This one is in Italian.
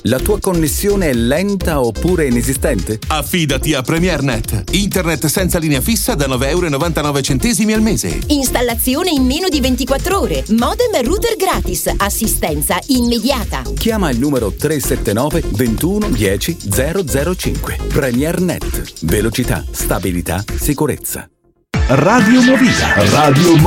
La tua connessione è lenta oppure inesistente? Affidati a PremierNet. Internet senza linea fissa da €9,99 al mese. Installazione in meno di 24 ore. Modem e router gratis. Assistenza immediata. Chiama il numero 379 21 10 005. PremierNet. Velocità, stabilità, sicurezza. Radio Movida.